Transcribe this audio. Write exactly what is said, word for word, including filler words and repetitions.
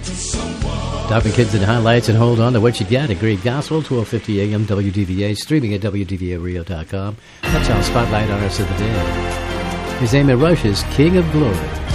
Darwin Kids and Highlights, and hold on to what you get at Great Gospel, twelve fifty a.m. W D V A, streaming at W D V A Rio dot com. That's our Spotlight Artist of the Day. His Amy Rush is King of Glory.